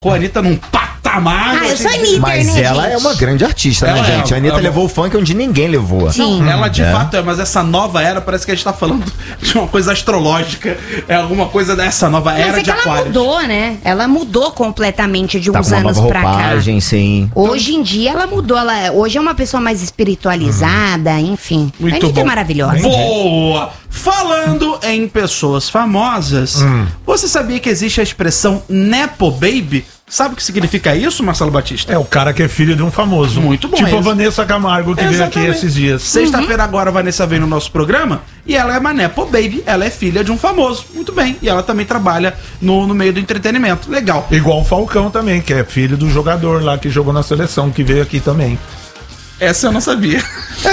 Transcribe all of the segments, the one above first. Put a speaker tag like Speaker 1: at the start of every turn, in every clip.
Speaker 1: Com a Anitta num patamar.
Speaker 2: eu sou Anitta,
Speaker 3: Mas
Speaker 2: né,
Speaker 3: ela
Speaker 2: gente?
Speaker 3: é uma grande artista, né, gente? A Anitta levou o funk onde ninguém levou.
Speaker 2: Sim.
Speaker 1: Ela de fato é, mas essa nova era, parece que a gente tá falando de uma coisa astrológica. É alguma coisa dessa nova era
Speaker 2: Mas é
Speaker 1: de
Speaker 2: que ela
Speaker 1: Aquários.
Speaker 2: mudou, né? Ela mudou completamente de
Speaker 3: Tá
Speaker 2: uns
Speaker 3: com uma
Speaker 2: anos
Speaker 3: nova
Speaker 2: pra cá.
Speaker 3: roupagem, sim.
Speaker 2: Hoje em dia ela mudou. Hoje é uma pessoa mais espiritualizada, enfim.
Speaker 1: Muito
Speaker 2: A Anitta
Speaker 1: bom.
Speaker 2: é maravilhosa.
Speaker 1: Boa! Falando em pessoas famosas, você sabia que existe a expressão Nepo Baby? Sabe o que significa isso, Marcelo Batista?
Speaker 4: É o cara que é filho de um famoso.
Speaker 1: Muito bom,
Speaker 4: Tipo
Speaker 1: é
Speaker 4: a
Speaker 1: isso.
Speaker 4: Vanessa Camargo, que veio aqui
Speaker 1: Exatamente.
Speaker 4: esses dias.
Speaker 1: Sexta-feira agora a Vanessa vem no nosso programa e ela é uma Nepo Baby, ela é filha de um famoso. Muito bem. E ela também trabalha no meio do entretenimento. Legal.
Speaker 4: Igual o Falcão também, que é filho do jogador lá que jogou na seleção, que veio aqui também.
Speaker 1: Essa eu não sabia.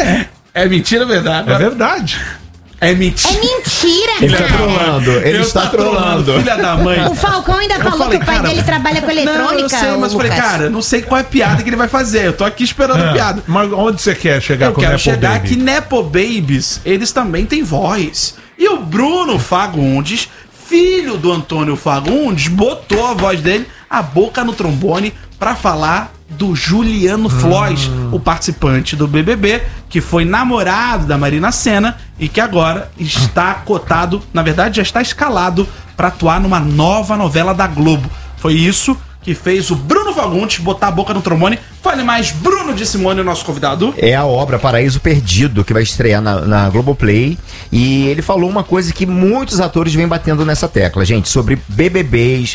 Speaker 1: É mentira ou verdade?
Speaker 4: É verdade.
Speaker 1: É mentira.
Speaker 2: É mentira,
Speaker 3: Ele tá
Speaker 2: cara.
Speaker 3: trolando, ele
Speaker 1: Eu
Speaker 3: está
Speaker 1: tá
Speaker 3: trolando.
Speaker 1: Filha da mãe.
Speaker 2: O Falcão ainda
Speaker 1: Eu
Speaker 2: falou
Speaker 1: falei,
Speaker 2: que o pai
Speaker 1: cara,
Speaker 2: dele trabalha com eletrônica.
Speaker 1: Não, eu sei, mas
Speaker 2: ô,
Speaker 1: falei,
Speaker 2: Lucas.
Speaker 1: cara, não sei qual é a piada que ele vai fazer. Eu tô aqui esperando a piada.
Speaker 4: Mas onde você quer chegar
Speaker 1: Eu
Speaker 4: com o
Speaker 1: quero
Speaker 4: Nepo
Speaker 1: chegar
Speaker 4: Baby?
Speaker 1: que Nepo Babies, eles também têm voz. E o Bruno Fagundes, filho do Antônio Fagundes, botou a voz dele, a boca no trombone, pra falar do Juliano Floyd, o participante do BBB, que foi namorado da Marina Sena e que agora está cotado, na verdade já está escalado pra atuar numa nova novela da Globo. Foi isso que fez o Bruno Fagundes botar a boca no trombone. Fale mais, Bruno de Simone, o nosso convidado.
Speaker 3: É a obra Paraíso Perdido, que vai estrear na Globoplay. E ele falou uma coisa que muitos atores vêm batendo nessa tecla, gente, sobre BBBs,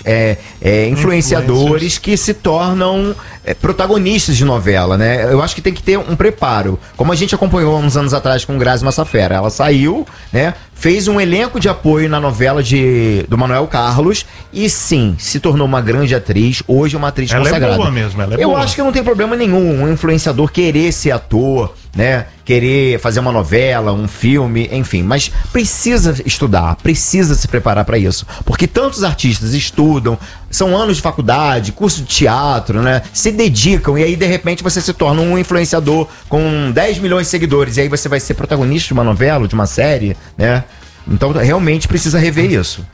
Speaker 3: influenciadores que se tornam protagonistas de novela, né? Eu acho que tem que ter um preparo. Como a gente acompanhou há uns anos atrás com Grazi Massafera. Ela saiu, né? Fez um elenco de apoio na novela do Manuel Carlos e sim, se tornou uma grande atriz. Hoje é uma atriz
Speaker 4: Ela
Speaker 3: consagrada.
Speaker 4: é boa mesmo, ela é
Speaker 3: Eu
Speaker 4: boa.
Speaker 3: acho que não tem problema nenhum um influenciador querer ser ator, né? Querer fazer uma novela, um filme, enfim. Mas precisa estudar, precisa se preparar para isso. Porque tantos artistas estudam, são anos de faculdade, curso de teatro, né? Se dedicam e aí de repente você se torna um influenciador com 10 milhões de seguidores. E aí você vai ser protagonista de uma novela, de uma série, né? Então realmente precisa rever isso.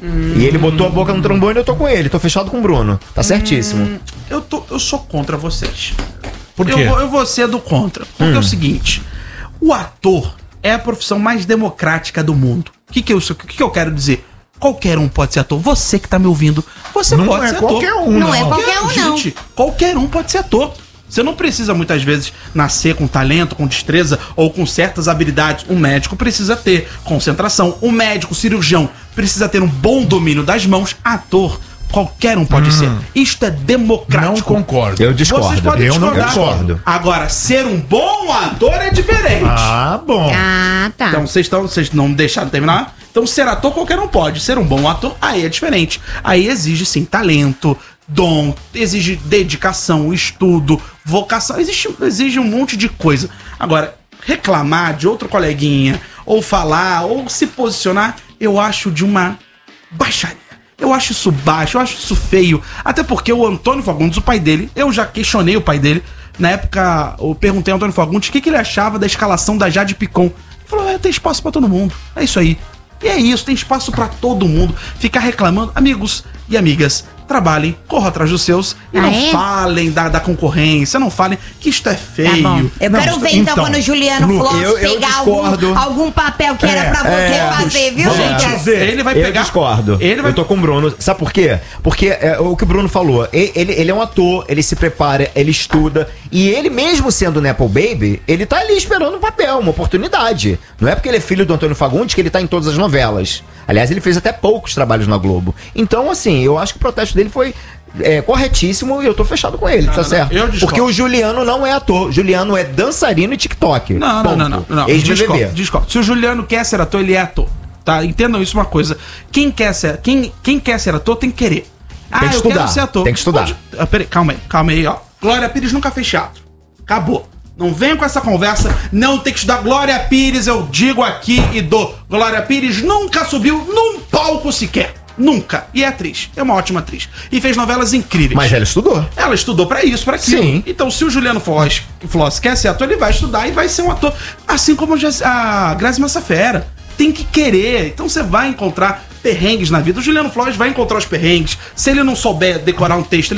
Speaker 3: E ele botou a boca no trombone e eu tô com ele, tô fechado com o Bruno. Tá certíssimo.
Speaker 1: Eu sou contra vocês.
Speaker 4: Por quê?
Speaker 1: Eu vou ser do contra. Porque é o seguinte: o ator é a profissão mais democrática do mundo. O que eu quero dizer? Qualquer um pode ser ator. Você que tá me ouvindo, você
Speaker 4: Não
Speaker 1: pode
Speaker 4: é
Speaker 1: ser ator.
Speaker 4: qualquer um,
Speaker 2: Não é qualquer um, não.
Speaker 1: Gente, qualquer um pode ser ator. Você não precisa muitas vezes nascer com talento, com destreza ou com certas habilidades. Um médico precisa ter concentração. Um médico, cirurgião, precisa ter um bom domínio das mãos. Ator, qualquer um pode ser. Isto é democrático.
Speaker 4: Não concordo.
Speaker 3: Eu discordo.
Speaker 1: Vocês podem
Speaker 4: Eu não
Speaker 1: discordar.
Speaker 3: concordo.
Speaker 1: Agora, ser um bom ator é diferente.
Speaker 4: Ah, bom.
Speaker 2: Ah, tá.
Speaker 1: Então, vocês não me deixaram terminar? Então, ser ator qualquer um pode. Ser um bom ator, aí é diferente. Aí exige, sim, talento, dom, exige dedicação, estudo, vocação. Exige um monte de coisa. Agora, reclamar de outro coleguinha, ou falar, ou se posicionar, eu acho de uma baixaria. Eu acho isso baixo, eu acho isso feio. Até porque o Antônio Fagundes, o pai dele, eu já questionei o pai dele. Na época, eu perguntei ao Antônio Fagundes o que ele achava da escalação da Jade Picon. Ele falou, tem espaço pra todo mundo. É isso aí. E é isso, tem espaço pra todo mundo. Ficar reclamando, amigos e amigas, trabalhem, corram atrás dos seus e não falem da concorrência, não falem que isto é feio.
Speaker 2: Tá bom. Eu
Speaker 1: Não,
Speaker 2: quero ver então
Speaker 4: então,
Speaker 2: quando o Juliano
Speaker 4: Lu,
Speaker 2: Floss
Speaker 3: eu
Speaker 2: pegar
Speaker 3: discordo.
Speaker 2: algum papel que era pra você fazer, viu,
Speaker 1: Gente,
Speaker 2: Lucas?
Speaker 1: ele vai
Speaker 3: Eu
Speaker 1: pegar.
Speaker 3: discordo.
Speaker 1: Ele vai
Speaker 3: Eu tô com o Bruno. Sabe por quê? Porque o que o Bruno falou, ele é um ator, ele se prepara, ele estuda. E ele mesmo sendo Nepo Baby, ele tá ali esperando um papel, uma oportunidade. Não é porque ele é filho do Antônio Fagundes que ele tá em todas as novelas. Aliás, ele fez até poucos trabalhos na Globo. Então, assim, eu acho que o protesto dele foi corretíssimo e eu tô fechado com ele, tá certo?
Speaker 1: eu discordo.
Speaker 3: Porque o Juliano não é ator. Juliano é dançarino e TikTok.
Speaker 1: Não.
Speaker 3: Ex-BBB.
Speaker 1: Discordo. Se o Juliano quer ser ator, ele é ator. Tá? Entendam isso uma coisa. Quem quer ser ator tem que querer.
Speaker 3: Tem que
Speaker 1: eu
Speaker 3: estudar,
Speaker 1: quero ser ator.
Speaker 3: tem que estudar.
Speaker 1: Peraí, calma aí, ó. Glória Pires nunca fez teatro. Acabou. Não venha com essa conversa, não tem que estudar. Glória Pires, eu digo aqui e dou. Glória Pires nunca subiu num palco sequer. Nunca. E é atriz. É uma ótima atriz. E fez novelas incríveis.
Speaker 3: Mas ela estudou.
Speaker 1: Ela estudou pra isso, pra aquilo.
Speaker 3: Sim.
Speaker 1: Então, se o Juliano Floss quer ser ator, ele vai estudar e vai ser um ator. Assim como a Grazi Massafera. Tem que querer. Então, você vai encontrar perrengues na vida. O Juliano Flores vai encontrar os perrengues. Se ele não souber decorar um texto,